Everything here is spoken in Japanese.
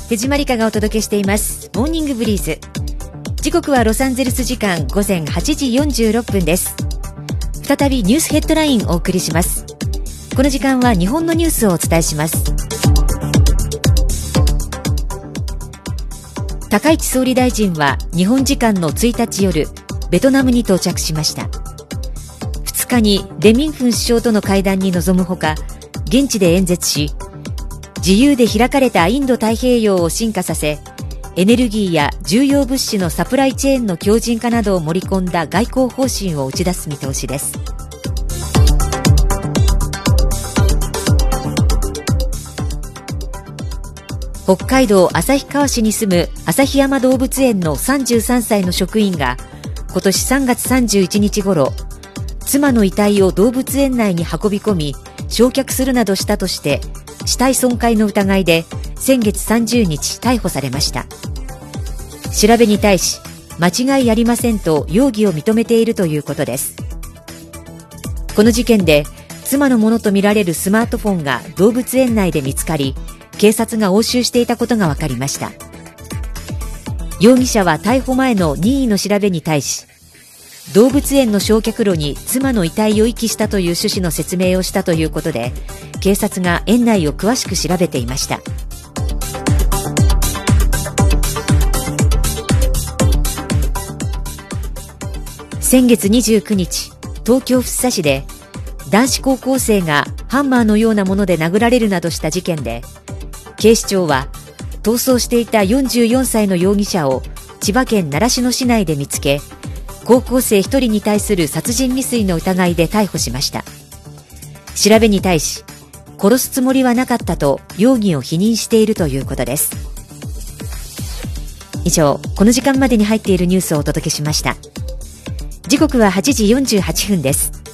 手締まりかがお届けしていますモーニングブリーズ。時刻はロサンゼルス時間午前8時46分です。再びニュースヘッドラインをお送りします。この時間は日本のニュースをお伝えします。高市総理大臣は日本時間の1日夜ベトナムに到着しました。2日にレ・ミンフン首相との会談に臨むほか、現地で演説し、自由で開かれたインド太平洋を進化させ、エネルギーや重要物資のサプライチェーンの強靭化などを盛り込んだ外交方針を打ち出す見通しです。北海道旭川市に住む旭山動物園の33歳の職員が今年3月31日頃、妻の遺体を動物園内に運び込み焼却するなどしたとして死体損壊の疑いで先月30日逮捕されました。調べに対し間違いありませんと容疑を認めているということです。この事件で妻のものとみられるスマートフォンが動物園内で見つかり、警察が押収していたことが分かりました。容疑者は逮捕前の任意の調べに対し、動物園の焼却炉に妻の遺体を遺棄したという趣旨の説明をしたということで、警察が園内を詳しく調べていました。先月29日、東京福生市で男子高校生がハンマーのようなもので殴られるなどした事件で、警視庁は逃走していた44歳の容疑者を千葉県習志野市内で見つけ、高校生1人に対する殺人未遂の疑いで逮捕しました。調べに対し、殺すつもりはなかったと容疑を否認しているということです。以上、この時間までに入っているニュースをお届けしました。時刻は8時48分です。